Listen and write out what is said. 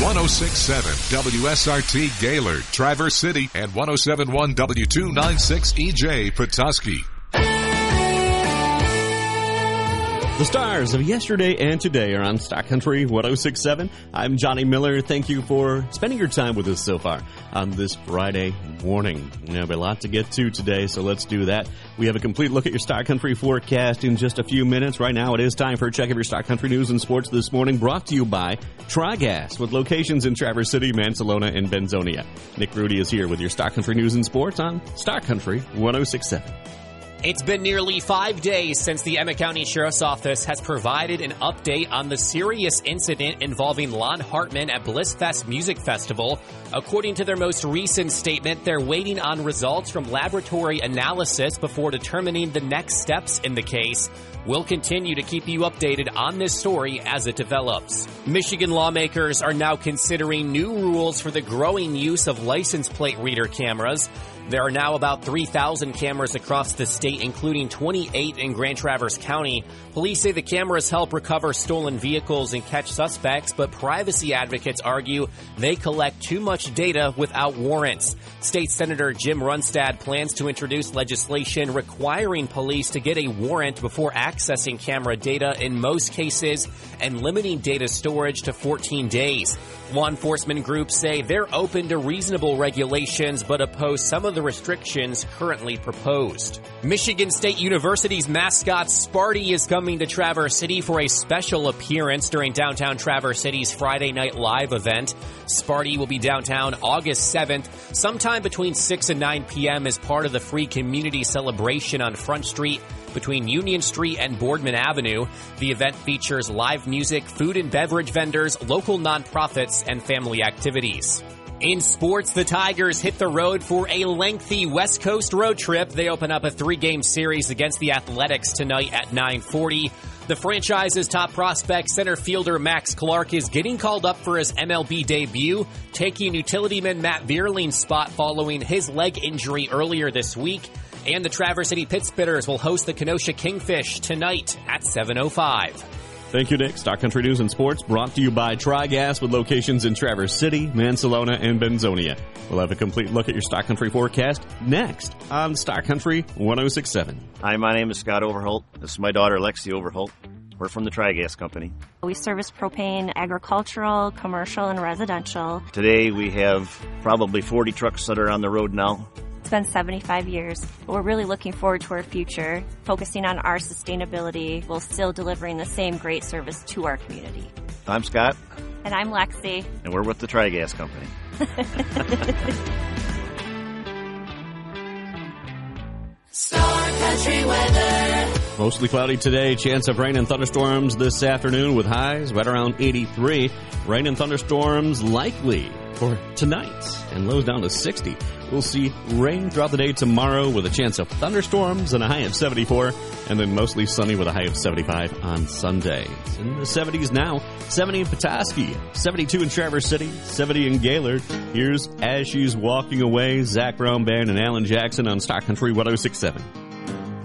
106.7 WSRT Gaylord, Traverse City, and 107.1 W296 EJ Petoskey. The stars of yesterday and today are on Stock Country 106.7. I'm Johnny Miller. Thank you for spending your time with us so far on this Friday morning. We have a lot to get to today, so let's do that. We have a complete look at your Stock Country forecast in just a few minutes. Right now, it is time for a check of your Stock Country news and sports this morning, brought to you by Tri-Gas, with locations in Traverse City, Mansalona, and Benzonia. Nick Rudy is here with your Stock Country news and sports on Stock Country 106.7. It's been nearly 5 days since the Emmett County Sheriff's Office has provided an update on the serious incident involving Lon Hartman at Blissfest Music Festival. According to their most recent statement, they're waiting on results from laboratory analysis before determining the next steps in the case. We'll continue to keep you updated on this story as it develops. Michigan lawmakers are now considering new rules for the growing use of license plate reader cameras. There are now about 3,000 cameras across the state, including 28 in Grand Traverse County. Police say the cameras help recover stolen vehicles and catch suspects, but privacy advocates argue they collect too much data without warrants. State Senator Jim Runstad plans to introduce legislation requiring police to get a warrant before accessing camera data in most cases and limiting data storage to 14 days. Law enforcement groups say they're open to reasonable regulations but oppose some of the restrictions currently proposed. Michigan State University's mascot Sparty is coming to Traverse City for a special appearance during downtown Traverse City's Friday Night Live event. Sparty will be downtown August 7th, sometime between 6 and 9 p.m. as part of the free community celebration on Front Street between Union Street and Boardman Avenue. The event features live music, food and beverage vendors, local nonprofits, and family activities. In sports, the Tigers hit the road for a lengthy West Coast road trip. They open up a 3-game series against the Athletics tonight at 9:40. The franchise's top prospect, center fielder Max Clark, is getting called up for his MLB debut, taking utilityman Matt Vierling's spot following his leg injury earlier this week. And the Traverse City Pittsburghers will host the Kenosha Kingfish tonight at 7:05. Thank you, Nick. Stock Country News and Sports brought to you by Tri-Gas, with locations in Traverse City, Mansalona, and Benzonia. We'll have a complete look at your Stock Country forecast next on Stock Country 106.7. Hi, my name is Scott Overholt. This is my daughter, Lexi Overholt. We're from the Tri-Gas Company. We service propane, agricultural, commercial, and residential. Today we have probably 40 trucks that are on the road now. It's been 75 years. We're really looking forward to our future, focusing on our sustainability while still delivering the same great service to our community. I'm Scott. And I'm Lexi. And we're with the Tri-Gas Company. Star Country weather. Mostly cloudy today. Chance of rain and thunderstorms this afternoon with highs right around 83. Rain and thunderstorms likely for tonight and lows down to 60. We'll see rain throughout the day tomorrow with a chance of thunderstorms and a high of 74, and then mostly sunny with a high of 75 on Sunday. It's in the 70s now. 70 in Petoskey, 72 in Traverse City, 70 in Gaylord. Here's As She's Walking Away, Zach Brown Band and Alan Jackson on Stock Country 106.7.